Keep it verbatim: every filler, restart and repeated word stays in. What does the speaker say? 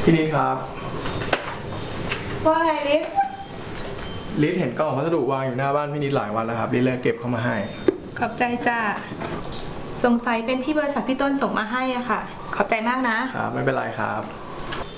พี่นิดครับว่าไงลิศลิศเห็นกล่องพัสดุวางอยู่หน้าบ้านพี่นิดหลายวันแล้วครับลิศเลยเก็บเข้ามาให้ขอบใจจ้าสงสัยเป็นที่บริษัทพี่ต้นส่งมาให้อ่ะค่ะขอบใจมากนะครับไม่เป็นไรครับ